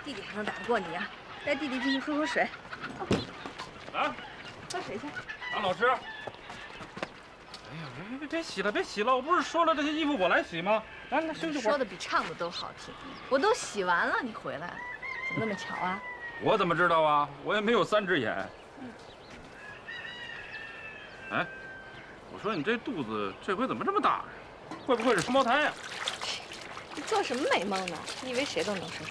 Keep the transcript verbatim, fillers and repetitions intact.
弟弟还能打得过你啊？带弟弟进去喝口水。 啊， 喝水去。 啊，老师。哎呀，别别别别洗了，别洗了！我不是说了这些衣服我来洗吗？来，那休息会儿。 说的比唱的都好听。我都洗完了，你回来了，怎么那么巧啊？ 我怎么知道啊？我也没有三只眼。嗯。哎，我说你这肚子这回怎么这么大呀？会不会是双胞胎呀？ 你做什么美梦呢？你以为谁都能生双